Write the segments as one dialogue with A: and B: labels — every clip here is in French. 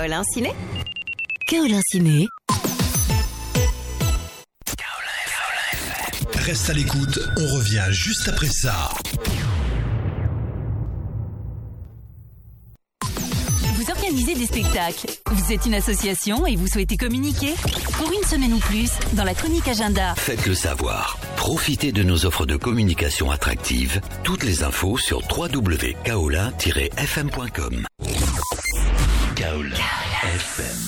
A: Kaolin Ciné.
B: Kaolin Ciné.
C: Reste à l'écoute, on revient juste après ça.
B: Vous organisez des spectacles. Vous êtes une association et vous souhaitez communiquer? Pour une semaine ou plus, dans la chronique agenda.
D: Faites-le savoir. Profitez de nos offres de communication attractives. Toutes les infos sur www.kaolin-fm.com. Kaolin FM.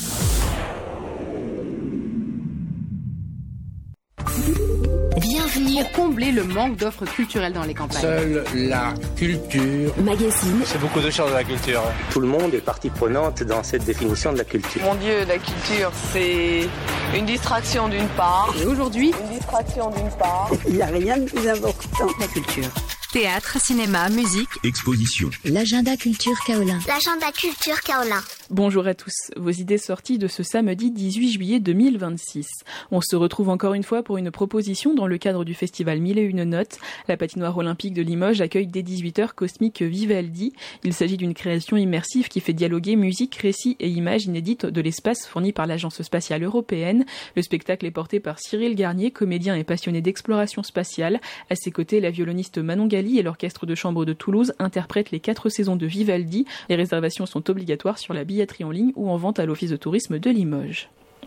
E: Bienvenue pour combler le manque d'offres culturelles dans les campagnes.
F: Seule la culture.
E: Magazine.
G: C'est beaucoup de choses de la culture.
H: Tout le monde est partie prenante dans cette définition de la culture.
I: Mon Dieu, la culture, c'est une distraction d'une part.
E: Et aujourd'hui,
I: une distraction d'une part.
J: Il n'y a rien de plus important.
E: La culture.
B: Théâtre, cinéma, musique,
C: exposition.
K: L'agenda culture Kaolin.
L: L'agenda culture Kaolin.
M: Bonjour à tous, vos idées sorties de ce samedi 18 juillet 2026. On se retrouve encore une fois pour une proposition dans le cadre du festival 1001 Notes. La patinoire olympique de Limoges accueille dès 18h Cosmic Vivaldi. Il s'agit d'une création immersive qui fait dialoguer musique, récits et images inédites de l'espace fournies par l'Agence spatiale européenne. Le spectacle est porté par Cyril Garnier, comédien et passionné d'exploration spatiale. À ses côtés, la violoniste Manon Gali et l'orchestre de chambre de Toulouse interprètent les 4 saisons de Vivaldi. Les réservations sont obligatoires sur la billetterie en ligne ou en vente à l'Office de tourisme de Limoges.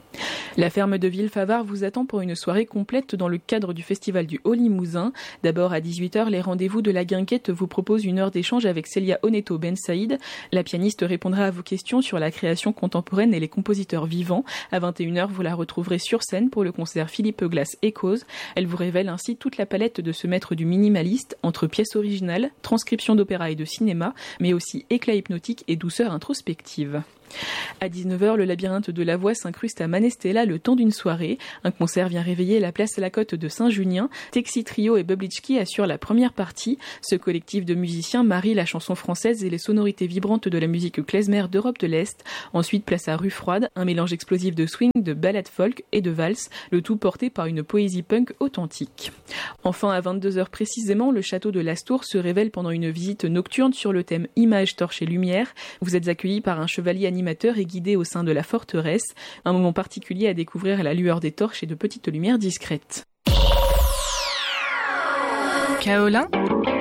M: La ferme de Villefavard vous attend pour une soirée complète dans le cadre du festival du Haut-Limousin. D'abord à 18h, les rendez-vous de la Guinguette vous proposent une heure d'échange avec Célia Oneto Ben Saïd. La pianiste répondra à vos questions sur la création contemporaine et les compositeurs vivants. À 21h, vous la retrouverez sur scène pour le concert Philippe Glass Echoes. Elle vous révèle ainsi toute la palette de ce maître du minimaliste entre pièces originales, transcriptions d'opéra et de cinéma, mais aussi éclat hypnotique et douceur introspective. À 19h, le labyrinthe de la voix s'incruste à Manestella le temps d'une soirée. Un concert vient réveiller la place à la côte de Saint-Junien. Texi Trio et Bublichki assurent la première partie. Ce collectif de musiciens marie la chanson française et les sonorités vibrantes de la musique klezmer d'Europe de l'Est. Ensuite, place à Rue Froide, un mélange explosif de swing, de ballade folk et de valse, le tout porté par une poésie punk authentique. Enfin, à 22h précisément, le château de Lastour se révèle pendant une visite nocturne sur le thème Images, torches et lumière. Vous êtes accueillis par un chevalier animateur et guidé au sein de la forteresse. Un moment particulier à découvrir à la lueur des torches et de petites lumières discrètes.
B: Kaolin